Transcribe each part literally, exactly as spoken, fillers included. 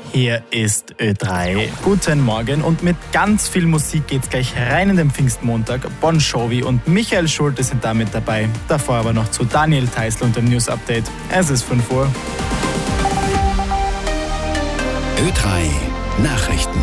Hier ist Ö drei. Guten Morgen und mit ganz viel Musik geht's gleich rein in den Pfingstmontag. Bon Jovi und Michael Schulte sind da mit dabei. Davor aber noch zu Daniel Theißl und dem News Update. Es ist fünf Uhr. Ö drei Nachrichten.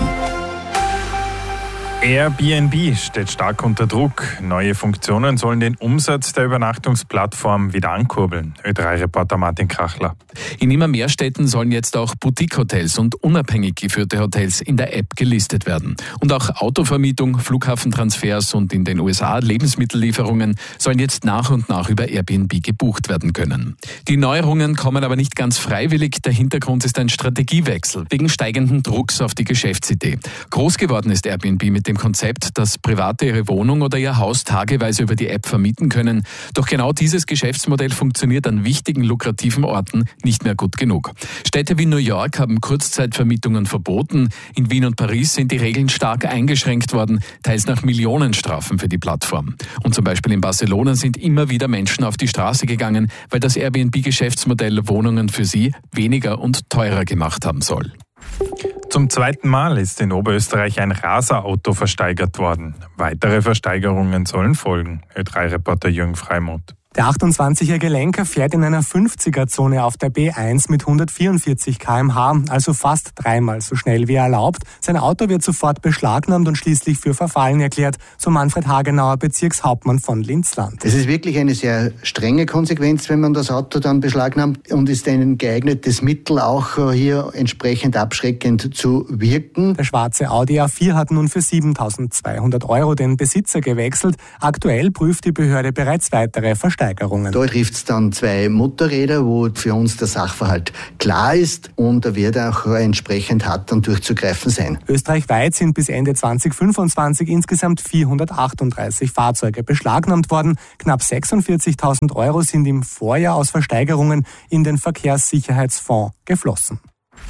Airbnb steht stark unter Druck. Neue Funktionen sollen den Umsatz der Übernachtungsplattform wieder ankurbeln. Ö drei Reporter Martin Krachler. In immer mehr Städten sollen jetzt auch Boutique-Hotels und unabhängig geführte Hotels in der App gelistet werden. Und auch Autovermietung, Flughafentransfers und in den U S A Lebensmittellieferungen sollen jetzt nach und nach über Airbnb gebucht werden können. Die Neuerungen kommen aber nicht ganz freiwillig. Der Hintergrund ist ein Strategiewechsel wegen steigenden Drucks auf die Geschäftsidee. Groß geworden ist Airbnb mit dem Konzept, dass Private ihre Wohnung oder ihr Haus tageweise über die App vermieten können. Doch genau dieses Geschäftsmodell funktioniert an wichtigen, lukrativen Orten nicht mehr gut genug. Städte wie New York haben Kurzzeitvermietungen verboten. In Wien und Paris sind die Regeln stark eingeschränkt worden, teils nach Millionenstrafen für die Plattform. Und zum Beispiel in Barcelona sind immer wieder Menschen auf die Straße gegangen, weil das Airbnb-Geschäftsmodell Wohnungen für sie weniger und teurer gemacht haben soll. Zum zweiten Mal ist in Oberösterreich ein Raser-Auto versteigert worden. Weitere Versteigerungen sollen folgen. Ö drei Reporter Jürgen Freimuth. Der achtundzwanzigjährige Lenker fährt in einer fünfziger-Zone auf der B eins mit hundertvierundvierzig Kilometer pro Stunde, also fast dreimal so schnell wie erlaubt. Sein Auto wird sofort beschlagnahmt und schließlich für verfallen erklärt, so Manfred Hagenauer, Bezirkshauptmann von Linz-Land. Es ist wirklich eine sehr strenge Konsequenz, wenn man das Auto dann beschlagnahmt, und ist ein geeignetes Mittel, auch hier entsprechend abschreckend zu wirken. Der schwarze Audi A vier hat nun für siebentausendzweihundert Euro den Besitzer gewechselt. Aktuell prüft die Behörde bereits weitere Versteigerungen. Da trifft es dann zwei Motorräder, wo für uns der Sachverhalt klar ist, und da wird auch entsprechend hart dann durchzugreifen sein. Österreichweit sind bis Ende zweitausendfünfundzwanzig insgesamt vierhundertachtunddreißig Fahrzeuge beschlagnahmt worden. Knapp sechsundvierzigtausend Euro sind im Vorjahr aus Versteigerungen in den Verkehrssicherheitsfonds geflossen.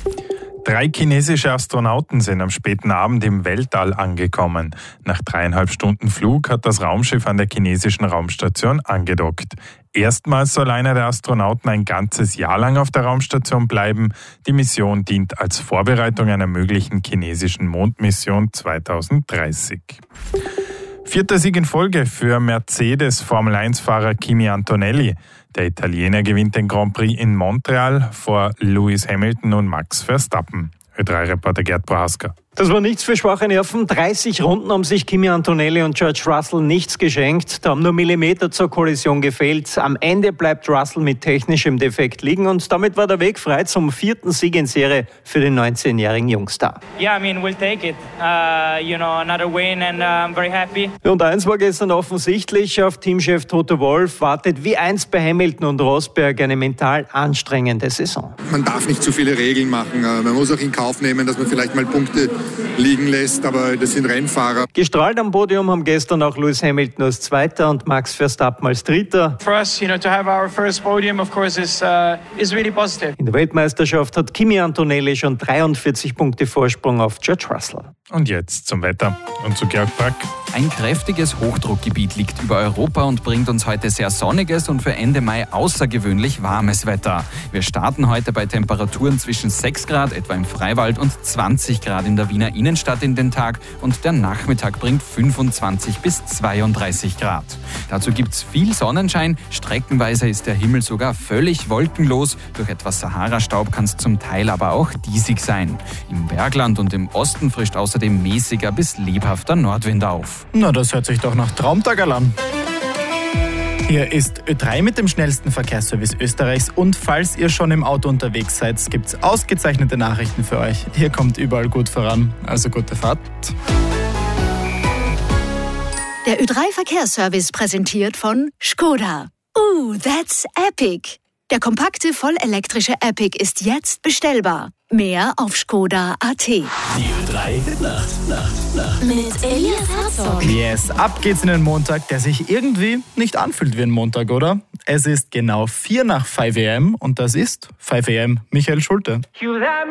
Drei chinesische Astronauten sind am späten Abend im Weltall angekommen. Nach dreieinhalb Stunden Flug hat das Raumschiff an der chinesischen Raumstation angedockt. Erstmals soll einer der Astronauten ein ganzes Jahr lang auf der Raumstation bleiben. Die Mission dient als Vorbereitung einer möglichen chinesischen Mondmission zweitausenddreißig. Vierter Sieg in Folge für Mercedes-Formel eins Fahrer Kimi Antonelli. Der Italiener gewinnt den Grand Prix in Montreal vor Lewis Hamilton und Max Verstappen. Ö drei Reporter Gerd Prohaska. Das war nichts für schwache Nerven. dreißig Runden haben sich Kimi Antonelli und George Russell nichts geschenkt. Da haben nur Millimeter zur Kollision gefehlt. Am Ende bleibt Russell mit technischem Defekt liegen und damit war der Weg frei zum vierten Sieg in Serie für den neunzehnjährigen Jungstar. Yeah, I mean, we'll take it. Uh, you know, another win and uh, I'm very happy. Und eins war gestern offensichtlich: Auf Teamchef Toto Wolff wartet wie einst bei Hamilton und Rosberg eine mental anstrengende Saison. Man darf nicht zu viele Regeln machen. Man muss auch in Kauf nehmen, dass man vielleicht mal Punkte liegen lässt, aber das sind Rennfahrer. Gestrahlt am Podium haben gestern auch Lewis Hamilton als Zweiter und Max Verstappen als Dritter. For us, you know, to have our first podium, of course, is uh, is really positive. In der Weltmeisterschaft hat Kimi Antonelli schon dreiundvierzig Punkte Vorsprung auf George Russell. Und jetzt zum Wetter und zu Georg Brack. Ein kräftiges Hochdruckgebiet liegt über Europa und bringt uns heute sehr sonniges und für Ende Mai außergewöhnlich warmes Wetter. Wir starten heute bei Temperaturen zwischen sechs Grad etwa im Freiwald und zwanzig Grad in der Wiener Innenstadt in den Tag, und der Nachmittag bringt fünfundzwanzig bis zweiunddreißig Grad. Dazu gibt's viel Sonnenschein, streckenweise ist der Himmel sogar völlig wolkenlos. Durch etwas Sahara-Staub kann es zum Teil aber auch diesig sein. Im Bergland und im Osten frischt außerdem mäßiger bis lebhafter Nordwind auf. Na, das hört sich doch nach Traumtag an. Hier ist Ö drei mit dem schnellsten Verkehrsservice Österreichs, und falls ihr schon im Auto unterwegs seid, gibt's ausgezeichnete Nachrichten für euch. Hier kommt überall gut voran, also gute Fahrt. Der Ö drei Verkehrsservice präsentiert von Skoda. Ooh, that's epic! Der kompakte, vollelektrische Epic ist jetzt bestellbar. Mehr auf skoda punkt at. Die Ö drei Nacht, Nacht, Nacht. Mit Elias Herzog. Yes, ab geht's in den Montag, der sich irgendwie nicht anfühlt wie ein Montag, oder? Es ist genau vier nach fünf a m und das ist fünf a m Michael Schulte.